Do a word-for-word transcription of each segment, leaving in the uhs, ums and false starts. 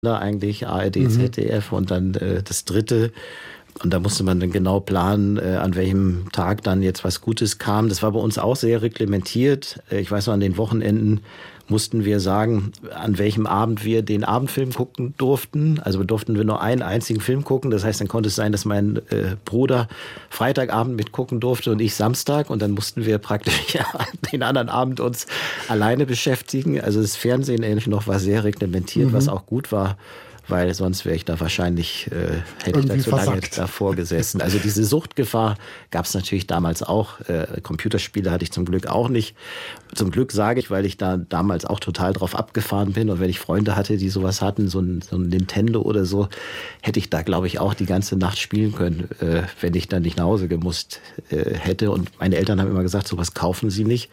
da eigentlich, A R D, mhm. Z D F und dann äh, das dritte. Und da musste man dann genau planen, äh, an welchem Tag dann jetzt was Gutes kam. Das war bei uns auch sehr reglementiert. Äh, ich weiß noch, an den Wochenenden mussten wir sagen, an welchem Abend wir den Abendfilm gucken durften. Also durften wir nur einen einzigen Film gucken. Das heißt, dann konnte es sein, dass mein äh, Bruder Freitagabend mitgucken durfte und ich Samstag. Und dann mussten wir praktisch ja, den anderen Abend uns alleine beschäftigen. Also das Fernsehen ähnlich noch war sehr reglementiert, mhm. was auch gut war. Weil sonst wäre ich da wahrscheinlich, äh, hätte Irgendwie ich da zu lange versagt. davor gesessen. Also diese Suchtgefahr gab es natürlich damals auch. Äh, Computerspiele hatte ich zum Glück auch nicht. Zum Glück sage ich, weil ich da damals auch total drauf abgefahren bin. Und wenn ich Freunde hatte, die sowas hatten, so ein, so ein Nintendo oder so, hätte ich da, glaube ich, auch die ganze Nacht spielen können, äh, wenn ich dann nicht nach Hause gemusst äh, hätte. Und meine Eltern haben immer gesagt, sowas kaufen sie nicht.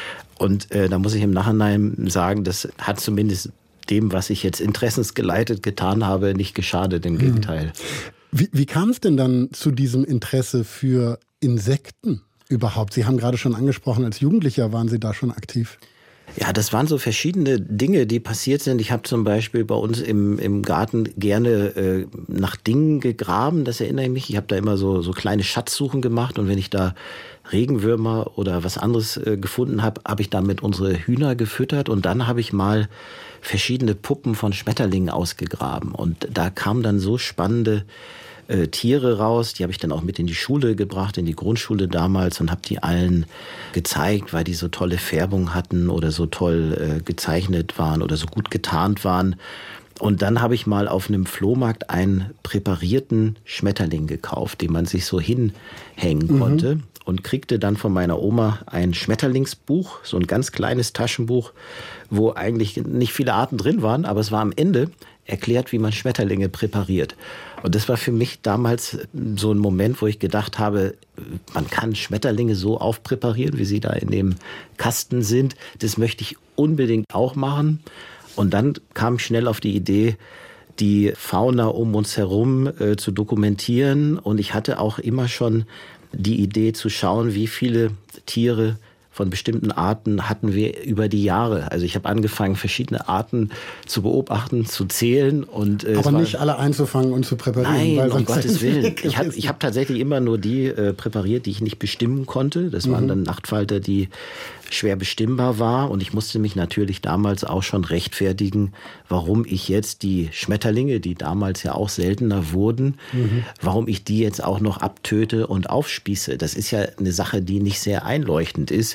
Und äh, da muss ich im Nachhinein sagen, das hat zumindest dem, was ich jetzt interessensgeleitet getan habe, nicht geschadet, im Gegenteil. Wie, wie kam es denn dann zu diesem Interesse für Insekten überhaupt? Sie haben gerade schon angesprochen, als Jugendlicher waren Sie da schon aktiv. Ja, das waren so verschiedene Dinge, die passiert sind. Ich habe zum Beispiel bei uns im, im Garten gerne äh, nach Dingen gegraben, das erinnere ich mich. Ich habe da immer so, so kleine Schatzsuchen gemacht und wenn ich da Regenwürmer oder was anderes äh, gefunden habe, habe ich damit unsere Hühner gefüttert und dann habe ich mal verschiedene Puppen von Schmetterlingen ausgegraben und da kamen dann so spannende äh, Tiere raus, die habe ich dann auch mit in die Schule gebracht, in die Grundschule damals und habe die allen gezeigt, weil die so tolle Färbung hatten oder so toll äh, gezeichnet waren oder so gut getarnt waren. Und dann habe ich mal auf einem Flohmarkt einen präparierten Schmetterling gekauft, den man sich so hinhängen mhm. konnte. Und kriegte dann von meiner Oma ein Schmetterlingsbuch, so ein ganz kleines Taschenbuch, wo eigentlich nicht viele Arten drin waren, aber es war am Ende erklärt, wie man Schmetterlinge präpariert. Und das war für mich damals so ein Moment, wo ich gedacht habe, man kann Schmetterlinge so aufpräparieren, wie sie da in dem Kasten sind. Das möchte ich unbedingt auch machen. Und dann kam ich schnell auf die Idee, die Fauna um uns herum äh, zu dokumentieren. Und ich hatte auch immer schon die Idee zu schauen, wie viele Tiere von bestimmten Arten hatten wir über die Jahre. Also ich habe angefangen, verschiedene Arten zu beobachten, zu zählen. Und, äh, Aber nicht alle einzufangen und zu präparieren. Nein, weil um Gottes Willen. Ich habe ich hab tatsächlich immer nur die äh, präpariert, die ich nicht bestimmen konnte. Das waren mhm. dann Nachtfalter, die schwer bestimmbar war. Und ich musste mich natürlich damals auch schon rechtfertigen, warum ich jetzt die Schmetterlinge, die damals ja auch seltener wurden, mhm. warum ich die jetzt auch noch abtöte und aufspieße. Das ist ja eine Sache, die nicht sehr einleuchtend ist.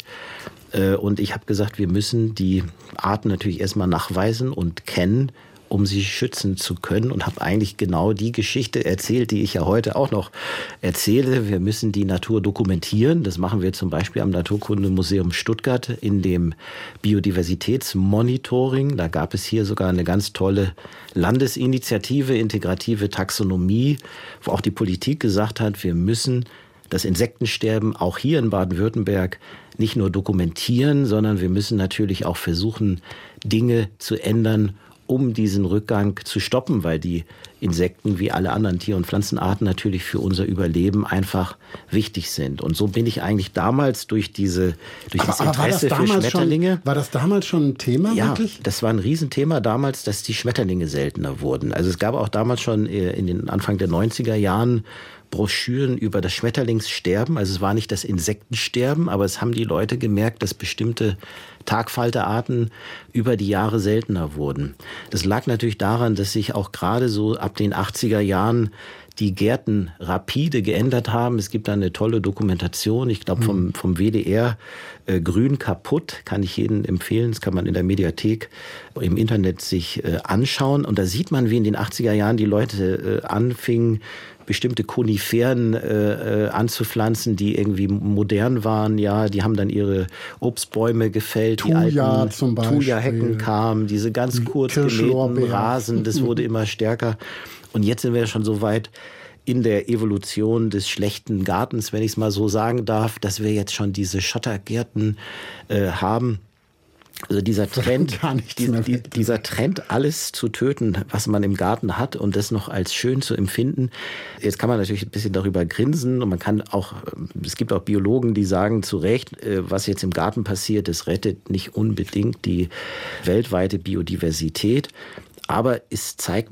Und ich habe gesagt, wir müssen die Arten natürlich erstmal nachweisen und kennen, um sie schützen zu können. Und habe eigentlich genau die Geschichte erzählt, die ich ja heute auch noch erzähle. Wir müssen die Natur dokumentieren. Das machen wir zum Beispiel am Naturkundemuseum Stuttgart in dem Biodiversitätsmonitoring. Da gab es hier sogar eine ganz tolle Landesinitiative, integrative Taxonomie, wo auch die Politik gesagt hat, wir müssen das Insektensterben auch hier in Baden-Württemberg nicht nur dokumentieren, sondern wir müssen natürlich auch versuchen, Dinge zu ändern, um diesen Rückgang zu stoppen, weil die Insekten wie alle anderen Tier- und Pflanzenarten natürlich für unser Überleben einfach wichtig sind. Und so bin ich eigentlich damals durch diese durch aber, das aber Interesse war das für Schmetterlinge. Schon, war das damals schon ein Thema? Ja, wirklich? Das war ein Riesenthema damals, dass die Schmetterlinge seltener wurden. Also es gab auch damals schon in den Anfang der neunziger Jahren Broschüren über das Schmetterlingssterben. Also es war nicht das Insektensterben, aber es haben die Leute gemerkt, dass bestimmte Tagfalterarten über die Jahre seltener wurden. Das lag natürlich daran, dass sich auch gerade so ab den achtziger Jahren die Gärten rapide geändert haben. Es gibt da eine tolle Dokumentation, ich glaube vom, vom W D R, äh, Grün kaputt, kann ich jedem empfehlen. Das kann man in der Mediathek im Internet sich äh, anschauen. Und da sieht man, wie in den achtziger Jahren die Leute äh, anfingen, bestimmte Koniferen äh, anzupflanzen, die irgendwie modern waren. Ja, die haben dann ihre Obstbäume gefällt. Thuja die alten zum Beispiel. Thuja-Hecken kamen, diese ganz kurz gemähten Rasen, das wurde immer stärker. Und jetzt sind wir schon so weit in der Evolution des schlechten Gartens, wenn ich es mal so sagen darf, dass wir jetzt schon diese Schottergärten äh, haben. Also dieser Trend, die, die, dieser Trend, alles zu töten, was man im Garten hat und das noch als schön zu empfinden. Jetzt kann man natürlich ein bisschen darüber grinsen und man kann auch, es gibt auch Biologen, die sagen zu Recht, was jetzt im Garten passiert, das rettet nicht unbedingt die weltweite Biodiversität. Aber es zeigt